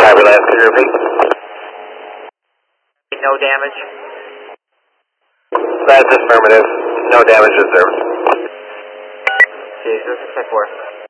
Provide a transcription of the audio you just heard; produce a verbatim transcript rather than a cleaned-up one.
Fiber last, could you repeat? No damage. That's affirmative. No damage observed. Jesus, ten four.